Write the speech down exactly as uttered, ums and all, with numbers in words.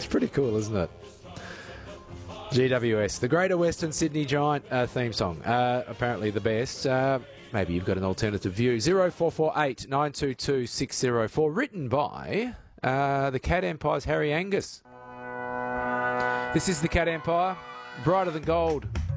pretty cool, isn't it? G W S, the Greater Western Sydney Giant uh, theme song. Uh, apparently the best. Uh, maybe you've got an alternative view. zero four four eight nine two two six zero four, written by uh, the Cat Empire's Harry Angus. This is the Cat Empire, Brighter Than Gold.